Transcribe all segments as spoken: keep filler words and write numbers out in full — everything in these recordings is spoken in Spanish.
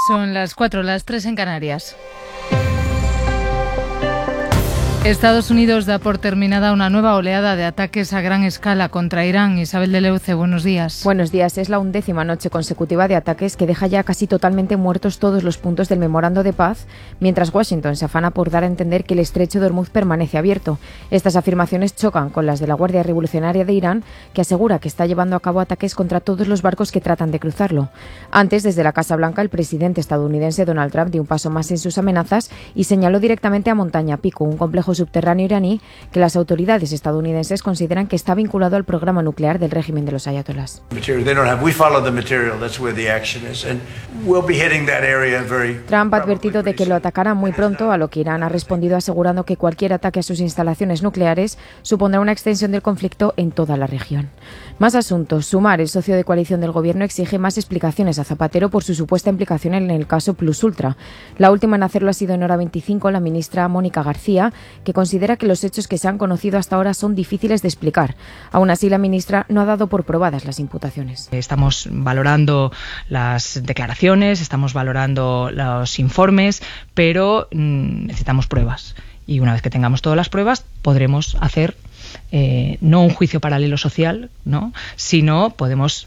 Son las cuatro, las tres en Canarias. Estados Unidos da por terminada una nueva oleada de ataques a gran escala contra Irán. Isabel de Leuce, buenos días. Buenos días. Es la undécima noche consecutiva de ataques que deja ya casi totalmente muertos todos los puntos del memorando de paz, mientras Washington se afana por dar a entender que el estrecho de Hormuz permanece abierto. Estas afirmaciones chocan con las de la Guardia Revolucionaria de Irán, que asegura que está llevando a cabo ataques contra todos los barcos que tratan de cruzarlo. Antes, desde la Casa Blanca, el presidente estadounidense Donald Trump dio un paso más en sus amenazas y señaló directamente a Montaña Pico, un complejo subterráneo iraní que las autoridades estadounidenses consideran que está vinculado al programa nuclear del régimen de los ayatolás. Trump ha advertido de que lo atacará muy pronto, a lo que Irán ha respondido asegurando que cualquier ataque a sus instalaciones nucleares supondrá una extensión del conflicto en toda la región. Más asuntos. Sumar, el socio de coalición del gobierno, exige más explicaciones a Zapatero por su supuesta implicación en el caso Plus Ultra. La última en hacerlo ha sido en Hora veinticinco la ministra Mónica García, que considera que los hechos que se han conocido hasta ahora son difíciles de explicar. Aún así, la ministra no ha dado por probadas las imputaciones. Estamos valorando las declaraciones, estamos valorando los informes, pero mmm, necesitamos pruebas. Y una vez que tengamos todas las pruebas, podremos hacer eh, no un juicio paralelo social, ¿no?, sino podemos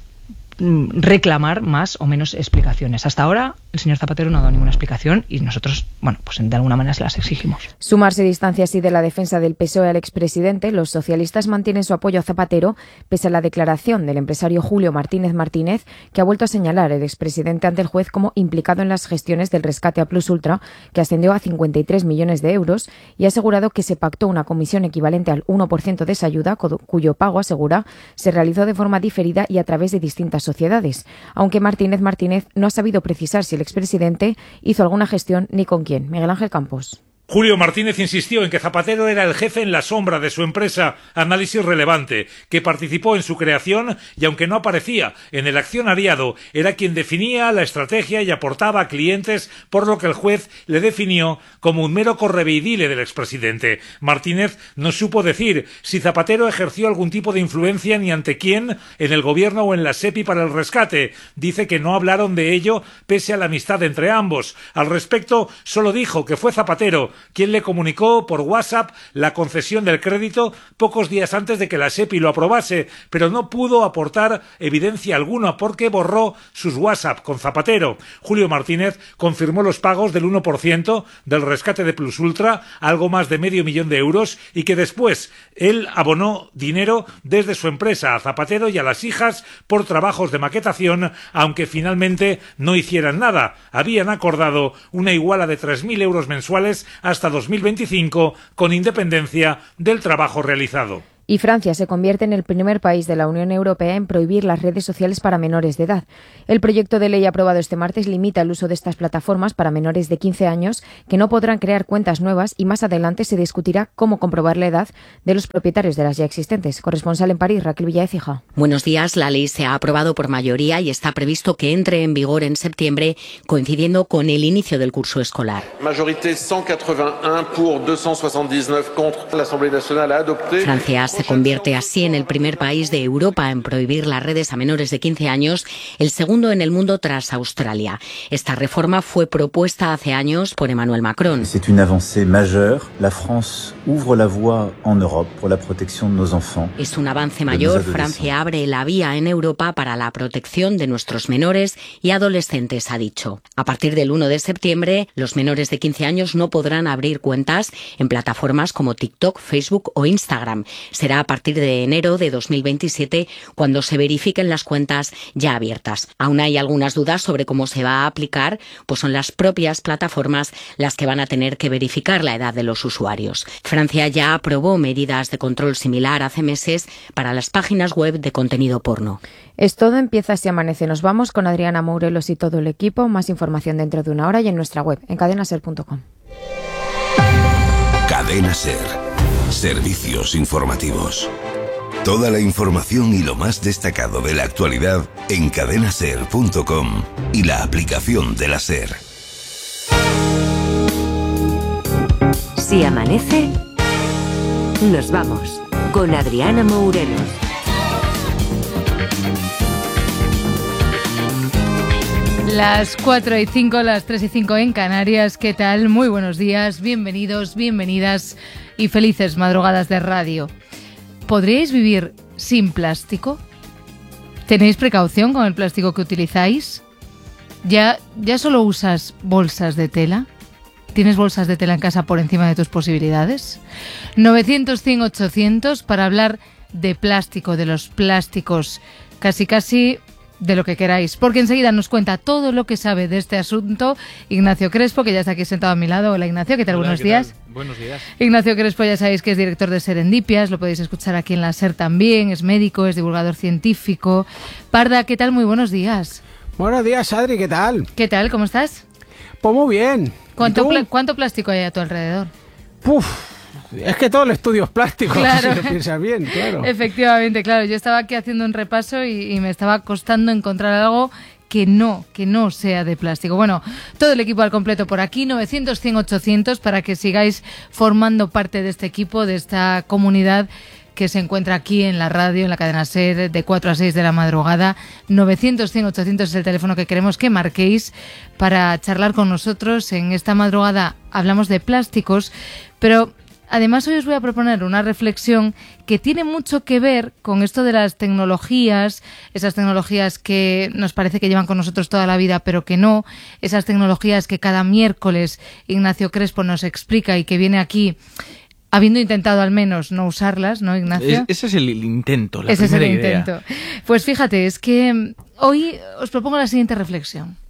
reclamar más o menos explicaciones. Hasta ahora el señor Zapatero no ha dado ninguna explicación y nosotros, bueno, pues de alguna manera se las exigimos. Sumar se distancia así de la defensa del P S O E al expresidente. Los socialistas mantienen su apoyo a Zapatero pese a la declaración del empresario Julio Martínez Martínez, que ha vuelto a señalar al expresidente ante el juez como implicado en las gestiones del rescate a Plus Ultra, que ascendió a cincuenta y tres millones de euros, y ha asegurado que se pactó una comisión equivalente al uno por ciento de esa ayuda, cuyo pago, asegura, se realizó de forma diferida y a través de distintas sociedades, aunque Martínez Martínez no ha sabido precisar si el expresidente hizo alguna gestión ni con quién. Miguel Ángel Campos. Julio Martínez insistió en que Zapatero era el jefe en la sombra de su empresa Análisis Relevante, que participó en su creación y, aunque no aparecía en el accionariado, era quien definía la estrategia y aportaba a clientes, por lo que el juez le definió como un mero correveidile del expresidente. Martínez no supo decir si Zapatero ejerció algún tipo de influencia ni ante quién en el gobierno o en la SEPI para el rescate. Dice que no hablaron de ello pese a la amistad entre ambos. Al respecto, solo dijo que fue Zapatero quien le comunicó por WhatsApp la concesión del crédito pocos días antes de que la SEPI lo aprobase, pero no pudo aportar evidencia alguna porque borró sus WhatsApp con Zapatero. Julio Martínez confirmó los pagos del uno por ciento del rescate de Plus Ultra, algo más de medio millón de euros, y que después él abonó dinero desde su empresa a Zapatero y a las hijas por trabajos de maquetación, aunque finalmente no hicieran nada. Habían acordado una iguala de tres mil euros mensuales hasta dos mil veinticinco, con independencia del trabajo realizado. Y Francia se convierte en el primer país de la Unión Europea en prohibir las redes sociales para menores de edad. El proyecto de ley aprobado este martes limita el uso de estas plataformas para menores de quince años, que no podrán crear cuentas nuevas, y más adelante se discutirá cómo comprobar la edad de los propietarios de las ya existentes. Corresponsal en París, Raquel Villaécija. Buenos días. La ley se ha aprobado por mayoría y está previsto que entre en vigor en septiembre, coincidiendo con el inicio del curso escolar. Majorité ciento ochenta y uno por doscientos sesenta y nueve contra. La Asamblea Nacional ha adoptado. Francia se convierte así en el primer país de Europa en prohibir las redes a menores de quince años, el segundo en el mundo tras Australia. Esta reforma fue propuesta hace años por Emmanuel Macron. C'est une avancée majeure. La France ouvre la voie en Europe pour la protección de nos enfants. Es un avance mayor. Francia abre la vía en Europa para la protección de nuestros menores y adolescentes, ha dicho. A partir del uno de septiembre, los menores de quince años no podrán abrir cuentas en plataformas como TikTok, Facebook o Instagram. Será a partir de enero de dos mil veintisiete cuando se verifiquen las cuentas ya abiertas. Aún hay algunas dudas sobre cómo se va a aplicar, pues son las propias plataformas las que van a tener que verificar la edad de los usuarios. Francia ya aprobó medidas de control similar hace meses para las páginas web de contenido porno. Es todo, empieza Si Amanece. Nos vamos con Adriana Mourelos y todo el equipo. Más información dentro de una hora y en nuestra web, en cadena ser punto com. Cadena Ser. Servicios informativos. Toda la información y lo más destacado de la actualidad en cadena ser punto com y la aplicación de la SER. Si amanece, nos vamos con Adriana Mourelos. Las cuatro y cinco, las tres y cinco en Canarias. ¿Qué tal? Muy buenos días, bienvenidos, bienvenidas y felices madrugadas de radio. ¿Podríais vivir sin plástico? ¿Tenéis precaución con el plástico que utilizáis? ¿Ya, ya solo usas bolsas de tela? ¿Tienes bolsas de tela en casa por encima de tus posibilidades? novecientos, cien, ochocientos para hablar de plástico, de los plásticos, casi casi de lo que queráis, porque enseguida nos cuenta todo lo que sabe de este asunto Ignacio Crespo, que ya está aquí sentado a mi lado. Hola Ignacio, ¿qué tal? Hola, Buenos ¿qué días. tal? Buenos días. Ignacio Crespo, ya sabéis que es director de Serendipias, lo podéis escuchar aquí en la SER también, es médico, es divulgador científico. Parda, ¿qué tal? Muy buenos días. Buenos días, Adri, ¿qué tal? ¿Qué tal? ¿Cómo estás? Pues muy bien. ¿Cuánto, pl- ¿Cuánto plástico hay a tu alrededor? Puf, es que todo el estudio es plástico, claro. si lo piensas bien, claro. Efectivamente, claro. Yo estaba aquí haciendo un repaso y, y me estaba costando encontrar algo que no, que no sea de plástico. Bueno, todo el equipo al completo por aquí, novecientos, cien, ochocientos, para que sigáis formando parte de este equipo, de esta comunidad que se encuentra aquí en la radio, en la cadena SER, de cuatro a seis de la madrugada. novecientos, cien, ochocientos es el teléfono que queremos que marquéis para charlar con nosotros. En esta madrugada hablamos de plásticos, pero además hoy os voy a proponer una reflexión que tiene mucho que ver con esto de las tecnologías, esas tecnologías que nos parece que llevan con nosotros toda la vida, pero que no, esas tecnologías que cada miércoles Ignacio Crespo nos explica y que viene aquí habiendo intentado al menos no usarlas, ¿no, Ignacio? Es, ese es el intento, la ese primera es el idea. intento. Pues fíjate, es que hoy os propongo la siguiente reflexión.